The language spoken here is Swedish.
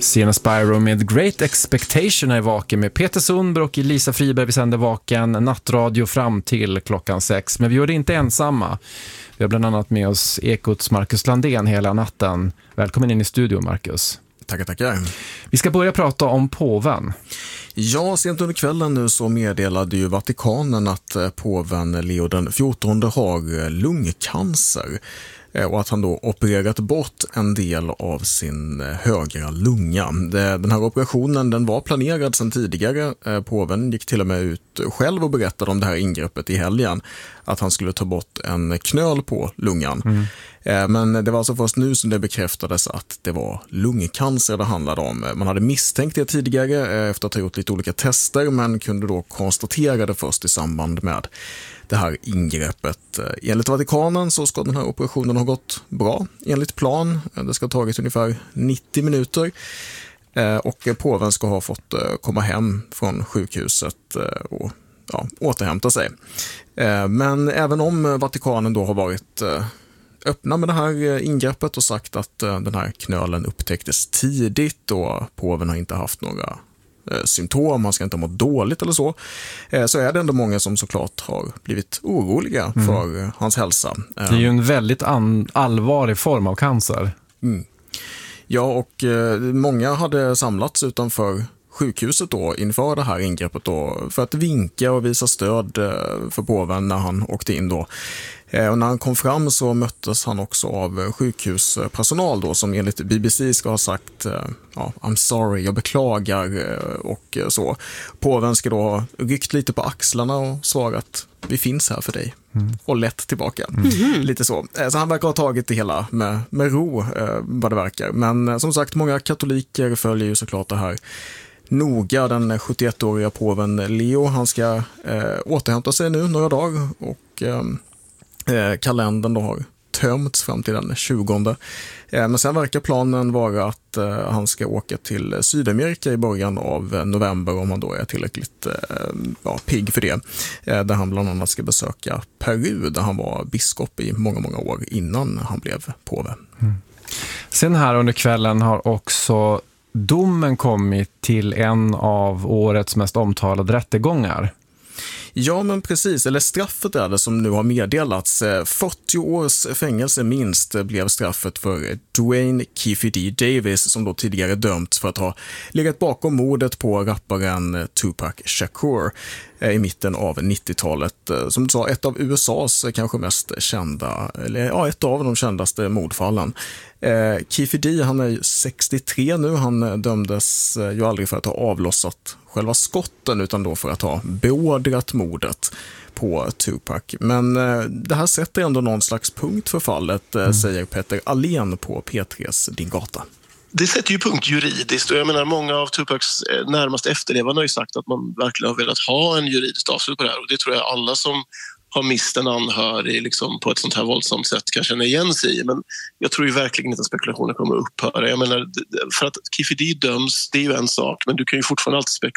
Sienna Spyro med Great Expectation är vaken med Peter Sundberg och Lisa Friberg. Vi sänder vaken nattradio fram till klockan 6. Men vi gör det inte ensamma. Vi har bland annat med oss Ekots Marcus Landén hela natten. Välkommen in i studion, Marcus. Tackar. Vi ska börja prata om påven. Ja, sent under kvällen nu så meddelade ju Vatikanen att påven Leo den 14 har lungcancer och att han då opererat bort en del av sin högra lunga. Den här operationen den var planerad sedan tidigare. Påven gick till och med ut själv och berättade om det här ingreppet i helgen. Att han skulle ta bort en knöl på lungan. Men det var alltså först nu som det bekräftades att det var lungcancer det handlade om. Man hade misstänkt det tidigare efter att ha gjort lite olika tester men kunde då konstatera det först i samband med det här ingreppet. Enligt Vatikanen så ska den här operationen ha gått bra enligt plan. Det ska ha tagit ungefär 90 minuter och påven ska ha fått komma hem från sjukhuset och återhämta sig. Men även om Vatikanen då har varit öppna med det här ingreppet och sagt att den här knölen upptäcktes tidigt och påven har inte haft några symptom, han ska inte ha mått dåligt eller så är det ändå många som såklart har blivit oroliga för hans hälsa. Det är ju en väldigt allvarlig form av cancer. Ja, och många hade samlats utanför sjukhuset då inför det här ingreppet då för att vinka och visa stöd för påven när han åkte in då. Och när han kom fram så möttes han också av sjukhuspersonal då som enligt BBC ska ha sagt I'm sorry, jag beklagar och så. Påven ska då ha ryckt lite på axlarna och svarat vi finns här för dig och lätt tillbaka. Lite så. Så han verkar ha tagit det hela med ro vad det verkar. Men som sagt, många katoliker följer ju såklart det här noga. Den 71-åriga påven Leo, han ska återhämta sig nu några dagar och kalendern då har tömts fram till den 20. Men sen verkar planen vara att han ska åka till Sydamerika i början av november om han då är tillräckligt pigg för det. Där han bland annat ska besöka Peru där han var biskop i många år innan han blev påve. Sen här under kvällen har också domen kommit till en av årets mest omtalade rättegångar. Ja, men precis. Eller straffet är det som nu har meddelats. 40 års fängelse minst blev straffet för Dwayne Keefe D. Davis som då tidigare dömts för att ha legat bakom mordet på rapparen Tupac Shakur i mitten av 90-talet. Som du sa, ett av USAs kanske mest kända, eller ett av de kändaste mordfallen. Keefe D, han är 63 nu. Han dömdes ju aldrig för att ha avlossat själva skotten utan då för att ha beordrat mordet på Tupac. Men det här sätter ändå någon slags punkt för fallet, säger Peter Allén på P3s Din Gata. Det sätter ju punkt juridiskt och jag menar många av Tupacs närmast efterlevande har ju sagt att man verkligen har velat ha en juridiskt avslut på det här och det tror jag alla som har mist en anhörig liksom på ett sånt här våldsamt sätt kan känna igen sig i. Men jag tror ju verkligen inte att spekulationen kommer att upphöra. Jag menar, för att Keefe D döms, det är ju en sak, men du kan ju fortfarande alltid